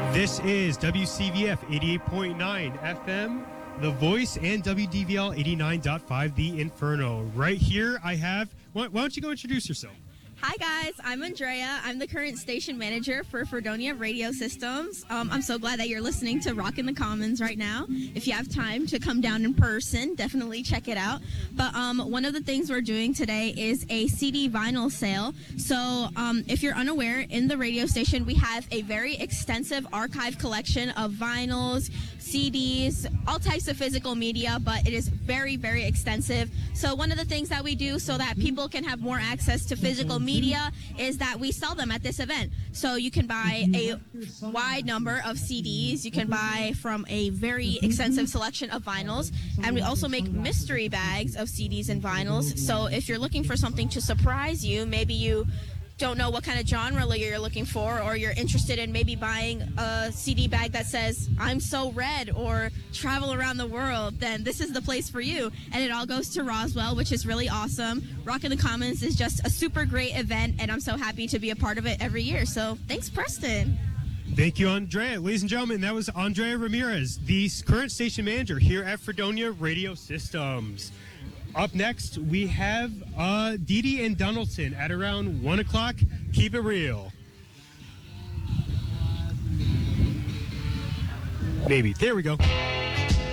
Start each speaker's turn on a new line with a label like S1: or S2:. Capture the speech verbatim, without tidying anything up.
S1: This is W C V F eighty-eight point nine F M, The Voice, and W D V L eighty-nine point five, The Inferno. Right here I have, why, why don't you go introduce yourself?
S2: Hi guys, I'm Andrea. I'm the current station manager for Fredonia Radio Systems. Um, I'm so glad that you're listening to Rock in the Commons right now. If you have time to come down in person, definitely check it out. But um, one of the things we're doing today is a C D vinyl sale. So um, if you're unaware, in the radio station we have a very extensive archive collection of vinyls, C Ds, all types of physical media, but it is very, very extensive. So one of the things that we do so that people can have more access to physical media media is that we sell them at this event. So you can buy a wide number of C Ds, you can buy from a very extensive selection of vinyls, and we also make mystery bags of C Ds and vinyls. So if you're looking for something to surprise you, maybe you don't know what kind of genre you're looking for, or you're interested in maybe buying a C D bag that says I'm so red or travel around the world, then this is the place for you. And it all goes to Roswell, which is really awesome. Rock in the Commons is just a super great event, and I'm so happy to be a part of it every year. So thanks, Preston.
S1: Thank you, Andrea. Ladies and gentlemen, that was Andrea Ramirez, the current station manager here at Fredonia Radio Systems. Up next, we have uh, Dee Dee and Donaldson at around one o'clock. Keep it real. Maybe. There we go.